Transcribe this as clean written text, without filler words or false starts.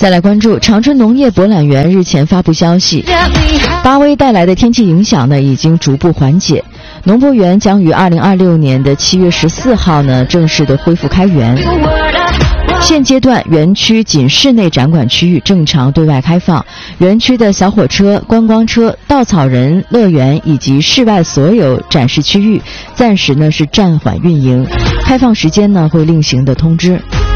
再来关注长春农业博览园日前发布消息，巴威带来的天气影响呢已经逐步缓解，农博园将于2026年的7月14号呢正式的恢复开园。现阶段园区仅室内展馆区域正常对外开放，园区的小火车、观光车、稻草人乐园以及室外所有展示区域暂时呢是暂缓运营，开放时间呢会另行的通知。